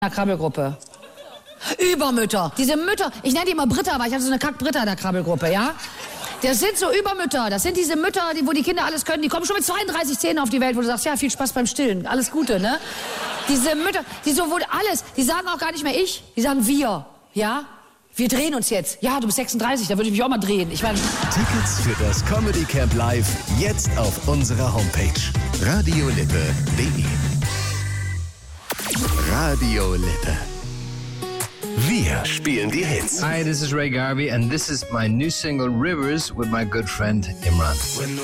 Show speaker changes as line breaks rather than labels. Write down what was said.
der Krabbelgruppe. Übermütter. Diese Mütter, ich nenne die immer Britta, aber ich hatte so eine Kack-Britta in der Krabbelgruppe, ja? Das sind so Übermütter. Das sind diese Mütter, wo die Kinder alles können. Die kommen schon mit 32 Zähnen auf die Welt, wo du sagst, ja, viel Spaß beim Stillen. Alles Gute, ne? Diese Mütter, die so wohl alles, die sagen auch gar nicht mehr ich, die sagen wir, ja? Wir drehen uns jetzt. Ja, du bist 36, da würde ich mich auch mal drehen. Ich meine...
Tickets für das Comedy Camp Live jetzt auf unserer Homepage radiolippe.de. Radio Lippe. Wir spielen die Hits.
Hi, this is Ray Garvey, and this is my new single Rivers with my good friend Imran.